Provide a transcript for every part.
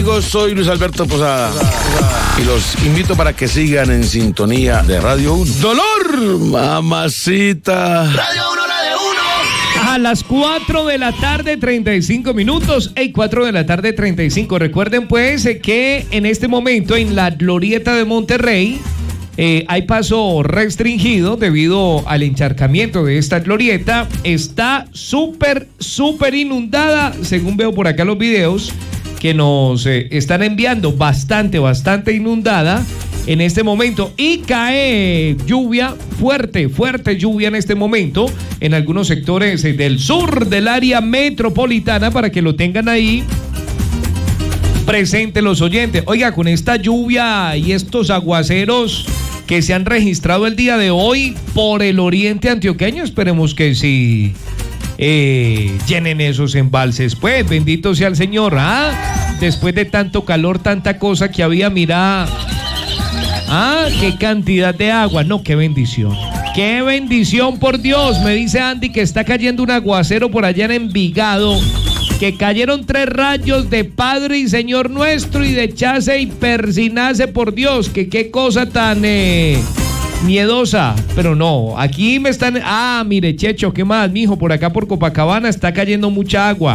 Soy Luis Alberto Posada y los invito para que sigan en sintonía de Radio 1. ¡Dolor, mamacita! Radio 1, la de 1. A las 4 de la tarde, 35 minutos. 4 de la tarde, 35. Recuerden pues que en este momento en la glorieta de Monterrey hay paso restringido debido al encharcamiento de esta glorieta. Está súper inundada, según veo por acá los videos que nos están enviando, bastante inundada en este momento, y cae lluvia, fuerte lluvia en este momento en algunos sectores del sur del área metropolitana, para que lo tengan ahí presente los oyentes. Oiga, con esta lluvia y estos aguaceros que se han registrado el día de hoy por el oriente antioqueño, esperemos que sí llenen esos embalses, pues, bendito sea el Señor, después de tanto calor, tanta cosa que había, mira, qué cantidad de agua, no, qué bendición, por Dios. Me dice Andy que está cayendo un aguacero por allá en Envigado, que cayeron 3 rayos de Padre y Señor nuestro y de echarse y persinarse, por Dios, que qué cosa tan miedosa, pero no, aquí me están, mire, Checho, ¿qué más, mijo? Por acá por Copacabana está cayendo mucha agua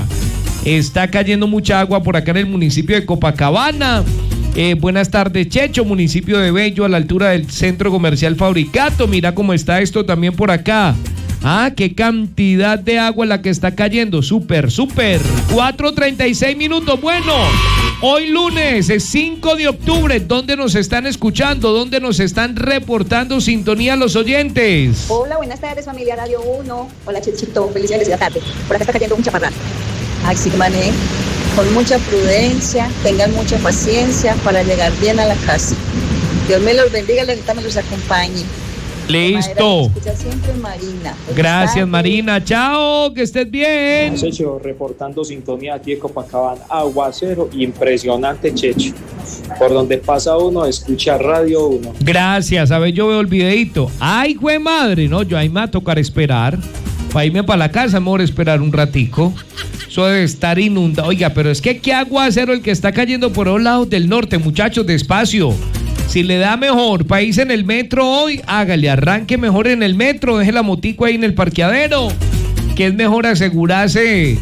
por acá en el municipio de Copacabana. Buenas tardes, Checho, municipio de Bello, a la altura del centro comercial Fabricato, mira cómo está esto también por acá. Qué cantidad de agua la que está cayendo, súper. 4:36 minutos, bueno, hoy lunes, es 5 de octubre, ¿dónde nos están escuchando? ¿Dónde nos están reportando sintonía los oyentes? Hola, buenas tardes, familia Radio 1. Hola, Chechito, felicidades de la tarde. Por acá está cayendo un chaparrón. Así que manejen con mucha prudencia, tengan mucha paciencia para llegar bien a la casa. Dios me los bendiga, la neta me los acompañe. Listo. Siempre Marina. Gracias, Marina. Chao, que estés bien. Checho, reportando sintonía aquí de Copacabana. Aguacero impresionante, Checho. Por donde pasa uno, escucha Radio 1. Gracias. A ver, yo veo el videito. Ay, güey madre, no, yo ahí me va a tocar esperar. Para irme para la casa, mejor esperar un ratico. Eso debe estar inundado. Oiga, pero es que qué aguacero el que está cayendo por los lados del norte, muchachos, despacio. Si le da mejor país en el metro hoy, hágale, arranque mejor en el metro, deje la motico ahí en el parqueadero, que es mejor asegurarse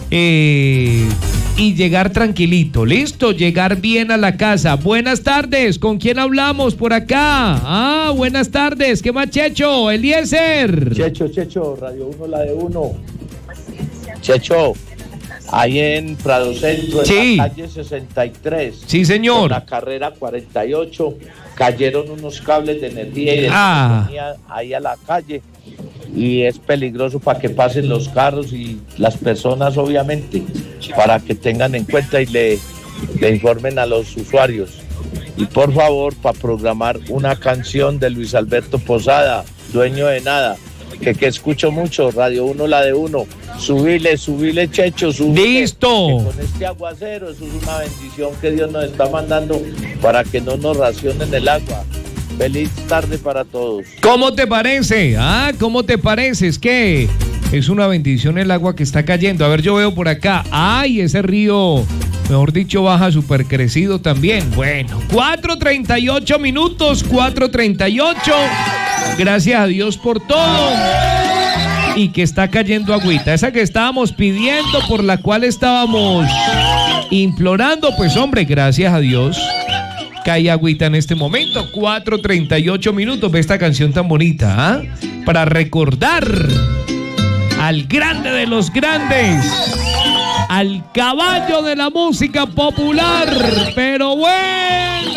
y llegar tranquilito, listo, llegar bien a la casa. Buenas tardes, ¿con quién hablamos por acá? Buenas tardes, ¿qué más, Checho? Eliezer. Checho, Radio 1, la de 1. Checho, ahí en Prado Centro, en la calle 63. Sí, señor. En la carrera 48, cayeron unos cables de energía y de telefonía ahí a la calle. Y es peligroso para que pasen los carros y las personas, obviamente, para que tengan en cuenta y le informen a los usuarios. Y por favor, para programar una canción de Luis Alberto Posada, Dueño de Nada, que escucho mucho, Radio 1, la de 1. Subile, Checho, subile. ¡Listo! Que con este aguacero, eso es una bendición que Dios nos está mandando para que no nos racionen el agua. Feliz tarde para todos. ¿Cómo te parece? ¿Cómo te parece? Es que es una bendición el agua que está cayendo. A ver, yo veo por acá. Ese río, mejor dicho, baja súper crecido también. Bueno, 4:38 minutos, 4:38. Gracias a Dios por todo. Y que está cayendo agüita. Esa que estábamos pidiendo, por la cual estábamos implorando, pues hombre, gracias a Dios. Cae agüita en este momento. 4:38 minutos. Ve esta canción tan bonita, para recordar al grande de los grandes, al caballo de la música popular. Pero bueno.